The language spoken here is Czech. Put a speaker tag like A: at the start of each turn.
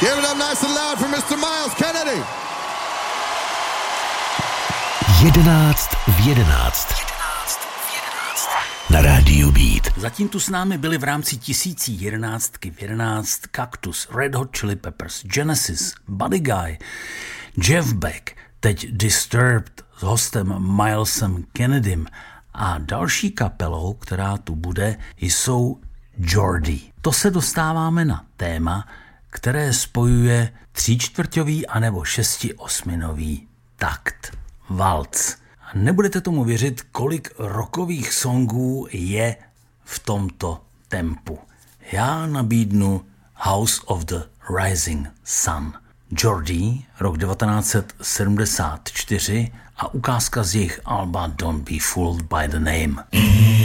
A: Give it up nice and loud for Mr. Miles Kennedy.
B: 11 v 11. Na rádiu Beat.
C: Zatím tu s námi byli v rámci 1011 v 11 Cactus, Red Hot Chili Peppers, Genesis, Buddy Guy, Jeff Beck, teď Disturbed s hostem Milesem Kennedym a další kapelou, která tu bude, jsou Geordie. To se dostáváme na téma, které spojuje 3/4 anebo 6/8 takt, valc. A nebudete tomu věřit, kolik rockových songů je v tomto tempu. Já nabídnu House of the Rising Sun. Geordie, rok 1974 a ukázka z jejich alba Don't Be Fooled by the Name.